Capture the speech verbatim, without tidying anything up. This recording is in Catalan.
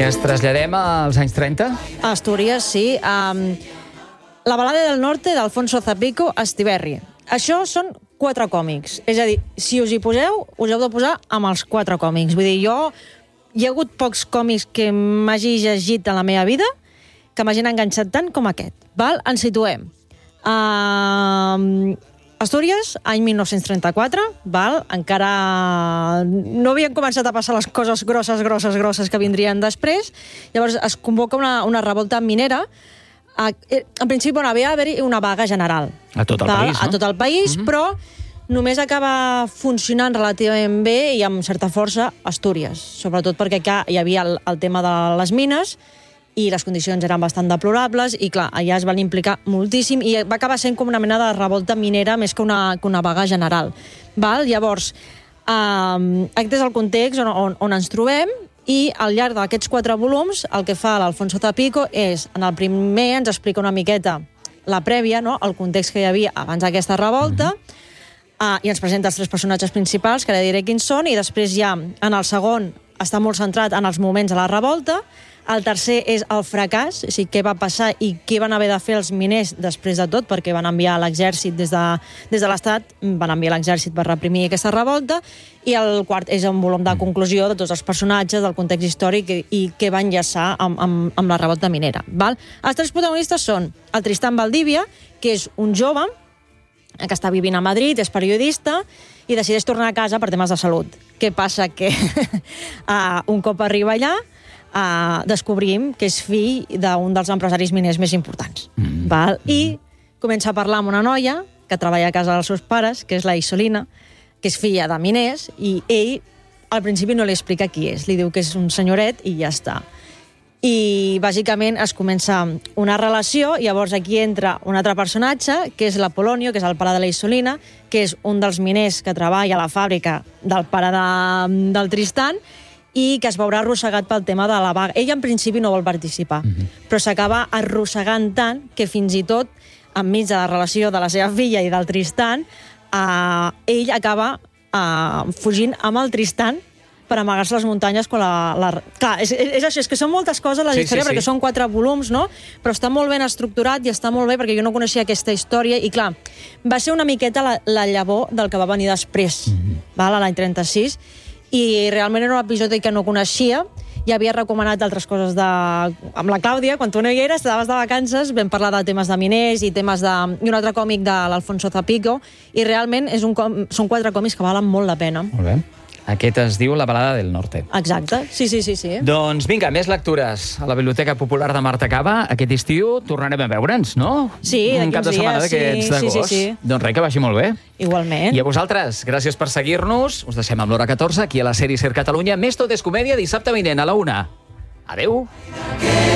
I ens traslladem als anys trenta? A Astúries, sí. Um, la balada del norte d'Alfonso Zapico, Estiberri. Això són quatre còmics. És a dir, si us hi poseu, us heu de posar amb els quatre còmics. Vull dir, jo... Hi ha hagut pocs còmics que m'hagi llegit en la meva vida que m'hagin enganxat tant com aquest. Val? Ens situem. Uh, Astúries, any mil nou-cents trenta-quatre, val? Encara no havien començat a passar les coses grosses, grosses, grosses que vindrien després. Llavors es convoca una, una revolta minera. Uh, en principi, bueno, havia d'haver-hi una vaga general. A tot el val? país, no? A tot el país, mm-hmm. però només acaba funcionant relativament bé i amb certa força Astúries, sobretot perquè hi havia el, el tema de les mines i les condicions eren bastant deplorables i, clar, allà es van implicar moltíssim i va acabar sent com una mena de revolta minera més que una, que una vaga general. Val? Llavors, eh, aquest és el context on, on, on ens trobem i al llarg d'aquests quatre volums el que fa l'Alfonso Zapico és, en el primer ens explica una miqueta la prèvia, no? El context que hi havia abans d'aquesta revolta, mm-hmm. Uh, i ens presenta els tres personatges principals, que ara diré quins són, i després ja, en el segon, està molt centrat en els moments de la revolta, el tercer és el fracàs, o sigui, què va passar i què van haver de fer els miners després de tot, perquè van enviar l'exèrcit des de, des de l'Estat, van enviar l'exèrcit per reprimir aquesta revolta, i el quart és un volum de conclusió de tots els personatges, del context històric i, i què van enllaçar amb, amb, amb la revolta minera. Val? Els tres protagonistes són el Tristan Valdivia, que és un jove, que està vivint a Madrid, és periodista, i decideix tornar a casa per temes de salut. Què passa? Que uh, un cop arriba allà, uh, descobrim que és fill d'un dels empresaris miners més importants. Mm. Val? I comença a parlar amb una noia que treballa a casa dels seus pares, que és la Isolina, que és filla de miners, i ell al principi no li explica qui és. Li diu que és un senyoret i ja està. I bàsicament es comença una relació, i llavors aquí entra un altre personatge, que és l'Apolonio, que és el pare de la Isolina, que és un dels miners que treballa a la fàbrica del pare de, del Tristan, i que es veurà arrossegat pel tema de la vaga. Ell en principi no vol participar, mm-hmm. però s'acaba arrossegant tant que fins i tot, enmig de la relació de la seva filla i del Tristan, eh, ell acaba eh, fugint amb el Tristan per amagar-se a les muntanyes quan la... la... Clar, és, és això, és que són moltes coses la sí, història, sí, perquè sí. Són quatre volums, no? Però està molt ben estructurat i està molt bé perquè jo no coneixia aquesta història i, clar, va ser una miqueta la, la llavor del que va venir després, mm-hmm. val? A l'any trenta-sis, i realment era un episodi que no coneixia, ja havia recomanat altres coses de... amb la Clàudia, quan tu no hi eres, estaves de vacances, vam parlar de temes de miners i temes de... i un altre còmic de l'Alfonso Zapico, i realment és un com... són quatre còmics que valen molt la pena. Molt bé. Aquest es diu La balada del norte. Exacte, sí, sí, sí. sí. Doncs vinga, més lectures a la Biblioteca Popular de Marta Cava. Aquest estiu tornarem a veure'ns, no? Sí, un cap de setmana d'aquests sí, d'agost. Sí, sí, sí. Doncs res, que vagi molt bé. Igualment. I a vosaltres, gràcies per seguir-nos. Us deixem amb l'hora catorze, aquí a la sèrie Ser Catalunya. Més Tot és Comèdia, dissabte vinent a la una. Adéu.